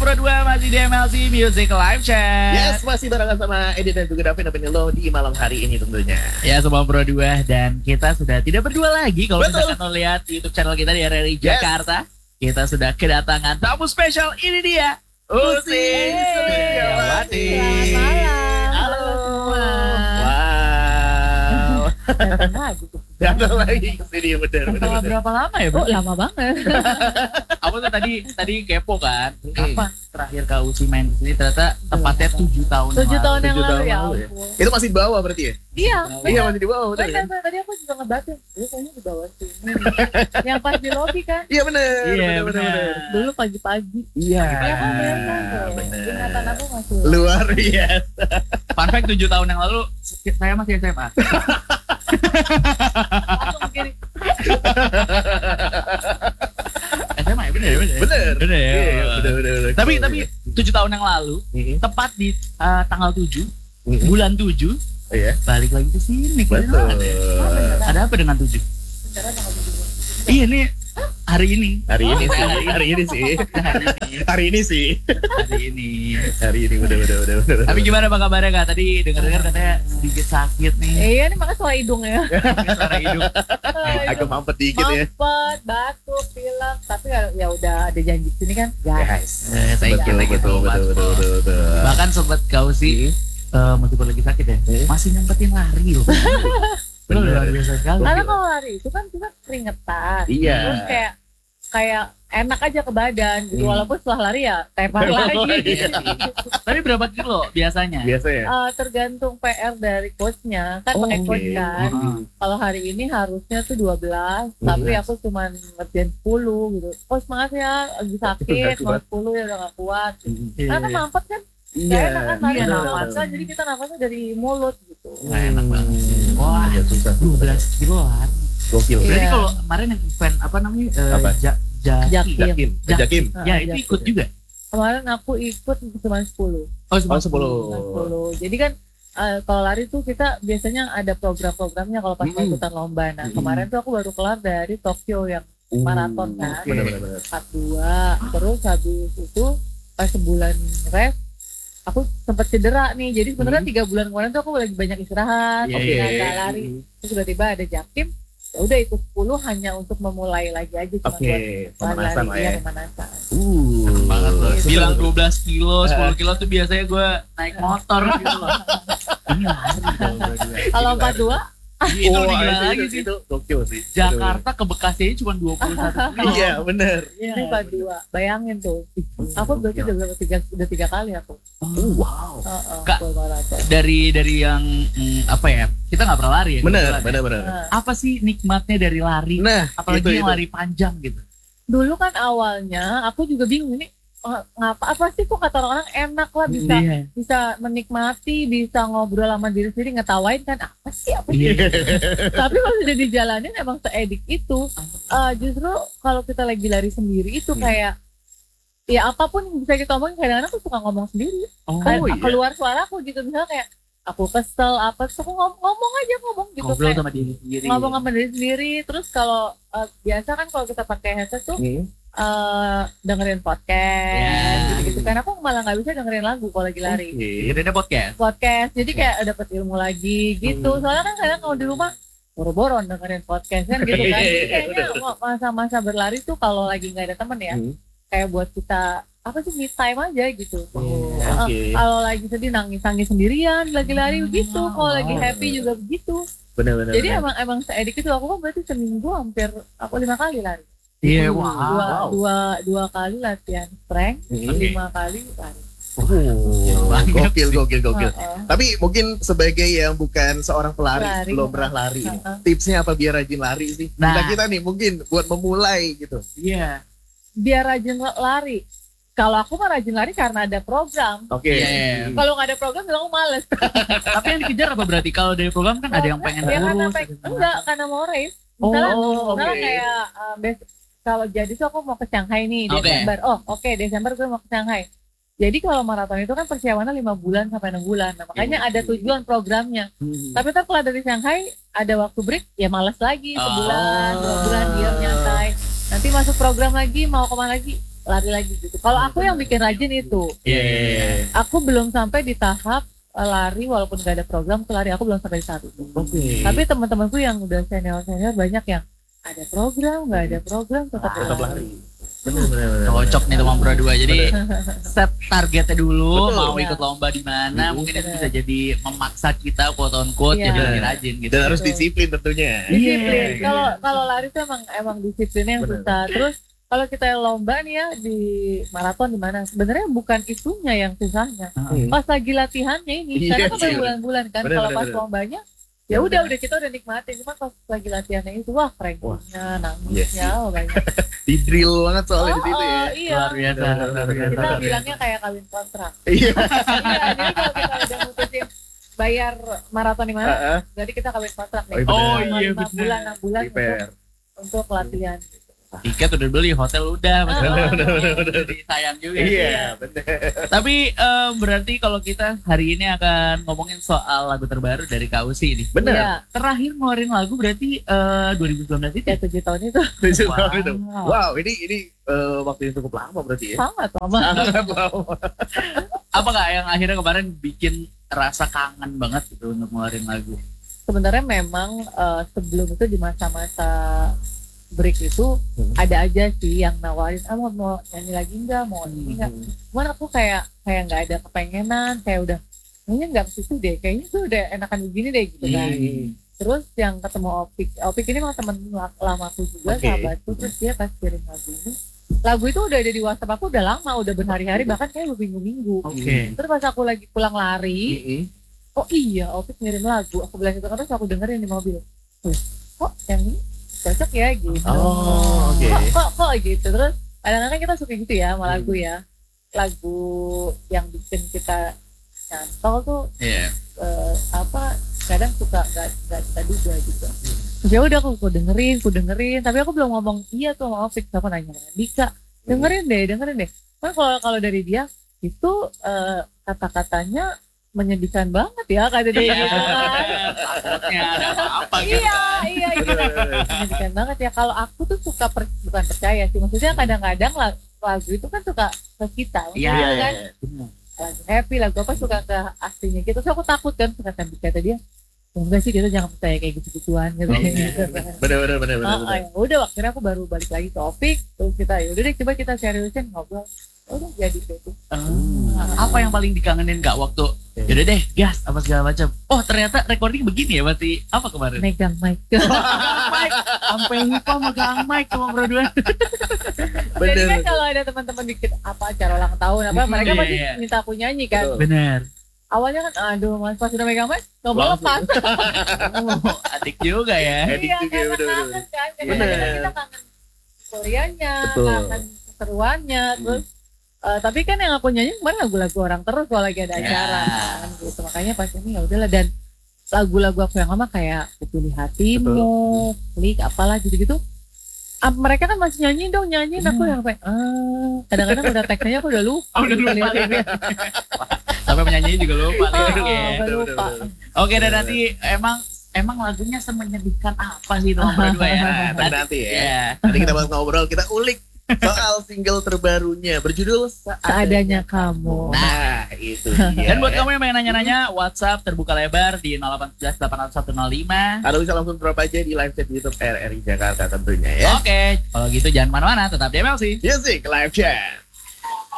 Pro 2 masih di MLC Music Live Chat. Yes, masih barengan sama Edit dan juga Davin nemenin lo di malam hari ini tentunya. Ya, Sobat Pro 2, dan kita sudah tidak berdua lagi. Kalau misalkan lo lihat YouTube channel kita di RRI Jakarta, kita sudah kedatangan tamu spesial. Ini dia Usi Setiawati. Halo semua. Wow. Datang lagi tuh. Datang lagi ke sini, bener. Berapa lama ya, Bro? Oh, lama banget. Aku tuh tadi kepo kan, kapan terakhir Kak Usi main di sini? Ternyata tepatnya 7 tahun. 7 tahun yang 7 tahun lalu ya lalu ya. ampun. Itu masih di bawah berarti ya? Iya, Iya, masih di bawah, bener kan? benar. Tadi aku juga ngebatin. Kayaknya di bawah sini. Yang pas di lobby kan. Iya bener. Iya, bener. bener. Dulu pagi-pagi. Iya. Ya kan biasa deh. bener. Ingatan aku masih. Luar biasa. Fun fact, 7 tahun yang lalu saya masih SMA. Langsung ke kiri. SMA ya, bener. Bener. Bener ya. Iya, bener. Tapi 7 tahun yang lalu, tepat di tanggal 7 bulan 7, Iya. balik lagi ke sini. Betul. Ada apa dengan 7? Sekarang tanggal 17. Iya nih, hari ini. Hari ini sih. Hari ini bener. Tapi gimana Bang kabarnya Kak? Tadi dengar-dengar katanya sedikit sakit nih. Iya, ini makanya suara hidung ya. Suara hidup. Agak mampet dikit ya. Mampet, batuk, pilek. Tapi ya udah ada janji sini kan. Guys. Thank you, thank you so much. Betul. Bahkan sobat Kausi, meskipun lagi sakit ya, masih nyempetin lari loh. Lo Bener. luar biasa sekali. Karena kalau lari itu kan kita keringetan. Iya. Terus kayak enak aja ke badan gitu. Walaupun setelah lari ya tepar lagi. Iya. Tapi berapa kilo biasanya? Biasanya. Tergantung PR dari coachnya kan pakai coach kan. Kalau hari ini harusnya tuh 12, tapi aku cuman ngerjain 10 gitu. Coach semangat ya, lagi sakit, mau 10 ya udah gak kuat. Karena mampet kan, gak enak kan lari nafas kan, jadi kita nafasnya dari mulut gitu. Nggak enak banget. Wah, Ya, susah. 12 kiloan. Gokil. Berarti Iya. kalau kemarin yang event apa namanya? Apa? Jakim. Jakim. Ya, itu ikut juga. Kemarin aku ikut cuma 10. Oh, Oh, 10. 10. Jadi kan kalau lari tuh kita biasanya ada program-programnya kalau pas mau ikutan lomba. Nah, kemarin tuh aku baru kelar dari Tokyo yang maraton kan. Oke. Bener. 42. Terus habis itu pas sebulan rest aku sempat cedera nih. Jadi sebenarnya 3 bulan kemarin tuh aku lagi banyak istirahat, Iya. nggak lari. Terus tiba-tiba ada Jakim, ya udah ikut 10 hanya untuk memulai lagi aja cuma Oke, buat pemanasan lari, lah iya, ya. pemanasan. Seneng banget loh. Gitu. Bilang 12 kilo, 10 kilo tuh biasanya gue naik motor gitu loh. Ini lari dong berdua. Kalau 42 Itu lebih gila lagi sih. Itu Tokyo sih. Jakarta ke Bekasi aja cuma 21 kilo. Iya, bener. ini 42. Bayangin tuh. Aku berarti udah 3 kali aku. Wow. Kak, Kak, dari yang apa ya? Kita nggak pernah lari ya. kebetulan ya. Bener. Apa sih nikmatnya dari lari? Nah, Apalagi yang lari panjang gitu. Dulu kan awalnya aku juga bingung ini apa sih kok kata orang enak lah bisa Iya. bisa menikmati, bisa ngobrol sama diri sendiri, ngetawain kan apa sih Iya. tapi kalau sudah dijalanin emang seedik itu. Justru kalau kita lagi lari sendiri itu kayak ya apapun yang bisa kita omongin, kadang-kadang aku suka ngomong sendiri. Oh, Kayak keluar suaraku gitu, misalnya kayak aku kesel apa terus aku ngomong gitu, ngobrol kayak sama diri sendiri. ngomong sama diri sendiri. Terus kalau biasa kan kalau kita pakai headset tuh dengerin podcast gitu kan. Aku malah nggak bisa dengerin lagu kalau lagi lari. Dengerin Podcast jadi kayak dapat ilmu lagi gitu. Soalnya kan kadang kalau di rumah boro-boro dengerin podcast kan gitu kan. Jadi kayaknya masa-masa berlari tuh kalau lagi nggak ada temen ya, kayak buat kita apa sih, me time aja gitu. Kalau lagi sedih nangis sendirian lagi lari begitu. Kalau lagi happy juga begitu. Bener. Jadi emang seedik itu. Aku kan berarti seminggu hampir aku 5 kali lari. Iya, wow. Dua kali latihan strength, 5 kali lari. Gokil. Tapi mungkin sebagai yang bukan seorang pelari, belum pernah lari, tipsnya apa biar rajin lari sih? Nah, kita nih mungkin buat memulai gitu. Iya. Biar rajin lari. Kalau aku mah rajin lari karena ada program. Oke. Kalau nggak ada program, bilang aku males. Tapi yang dikejar apa berarti? Kalau dari program kan ada yang pengen enggak, karena mau race. Misalnya kayak kalau jadi tuh aku mau ke Shanghai nih Desember. Desember gue mau ke Shanghai. Jadi kalau maraton itu kan persiapannya 5 bulan sampai 6 bulan. Nah, makanya ada tujuan programnya. Tapi ntar kalau dari Shanghai ada waktu break, ya malas lagi sebulan, 2 bulan diam nyantai. Nanti masuk program lagi, mau kemana lagi? lari lagi gitu. Kalau aku yang bikin rajin itu, aku belum sampai di tahap lari walaupun gak ada program tuh lari, aku belum sampai di tahap itu. Tapi teman-temanku yang udah senior banyak yang ada program, gak ada program tetap lari. Bener. Cocok nih teman Bro 2. Jadi set targetnya dulu. Betul, mau ikut lomba di mana, mungkin itu bisa jadi memaksa kita quote on quote jadi lebih rajin gitu. Dan harus disiplin tentunya. Disiplin. Kalau lari itu emang disiplinnya yang susah. Terus kalau kita lomba nih ya di maraton di mana, sebenarnya bukan itunya yang susahnya. Pas lagi latihannya ini, karena kan berbulan-bulan kan. Kalau pas lombanya ya udah kita udah nikmatin, cuma pas lagi latihannya itu wah crankingnya, nangisnya banyak. Di drill banget soalnya di situ ya. Iya. Luar biasa. Kita bilangnya kayak kawin kontrak. Iya. Jadi kalau kita udah mutusin bayar maraton di mana, jadi kita kawin kontrak nih. Oh iya, 5 bulan, 6 bulan untuk latihan. Tiket udah beli, hotel udah, jadi sayang juga. Iya, benar. Tapi berarti kalau kita hari ini akan ngomongin soal lagu terbaru dari Kak Usi ini. Benar. Iya. Terakhir ngeluarin lagu berarti 2019 itu. Ya 7 tahun itu. Wow, ini waktu yang cukup lama berarti ya. Sangat lama. Apa Kak yang akhirnya kemarin bikin rasa kangen banget gitu untuk ngeluarin lagu? Sebenarnya memang sebelum itu di masa-masa break itu ada aja sih yang nawarin, mau nyanyi lagi enggak, mau ini enggak. Cuman aku kayak nggak ada kepengenan, kayak udah kayaknya nggak ke situ deh, kayaknya tuh udah enakan begini deh gitu kan. Terus yang ketemu Opik ini mah temen lama aku juga, sahabatku, terus dia pas kirim lagu itu udah ada di WhatsApp aku udah lama, udah berhari-hari, bahkan kayak berminggu-minggu. Terus pas aku lagi pulang lari, oh iya Opik ngirim lagu, aku bilang gitu, terus aku dengerin di mobil, kok yang ini cocok ya gitu. Kok gitu. Terus kadang-kadang kita suka gitu ya sama lagu ya, lagu yang bikin kita nyantol tuh kadang suka nggak kita duga gitu. Ya udah aku dengerin, tapi aku belum ngomong iya tuh sama Opik. Aku nanya Dika, dengerin deh. Kan kalau dari dia itu kata-katanya menyedihkan banget ya, kata dia. Takutnya ada apa-apa gitu. Iya gitu. Menyedihkan banget ya. Kalau aku tuh suka bukan percaya sih, maksudnya kadang-kadang lagu itu kan suka ke kita, kan lagu happy, lagu apa suka ke aslinya gitu. Terus aku takut kan, kata dia, enggak sih, kita jangan percaya kayak gitu-gituan gitu. Bener. Udah akhirnya aku baru balik lagi ke Opik, terus kita yaudah deh coba kita seriusin ngobrol. Udah jadi gitu. Apa yang paling dikangenin Kak waktu yaudah deh gas apa segala macam? Oh ternyata recording begini ya, berarti apa kemarin? Megang mic. Sampai lupa megang mic sama Bro 2. Jadi kan kalau ada teman-teman bikin apa acara ulang tahun apa, mereka pasti minta aku nyanyi kan. Benar. Awalnya kan aduh mas pas udah megang mic nggak mau lepas. Adik juga ya. Iya karena kangen kan. Kadang-kadang kita kangen Koreanya, kangen keseruannya, terus tapi kan yang aku nyanyi kemarin lagu-lagu orang terus kalau lagi ada acara kan gitu. Makanya pas ini ya udahlah, dan lagu-lagu aku yang lama kayak Pilih Hatimu, Klik apalah gitu-gitu. Mereka kan masih nyanyiin, aku yang kayak kadang-kadang udah teksnya aku udah lupa. Sampai penyanyi juga lupa. Lupa. Oke, dan nanti emang lagunya semenyedihkan apa sih teman Bro 2 ya? Nanti ya. Nanti kita bakal ngobrol, kita ulik soal single terbarunya berjudul Seadanya Kamu. Nah, itu dia. Dan buat kamu yang pengen nanya-nanya, WhatsApp terbuka lebar di 0811 80105. Atau bisa langsung drop aja di live chat YouTube RRI Jakarta tentunya ya. Oke, kalau gitu jangan mana-mana, tetap di MLC Music Live Chat.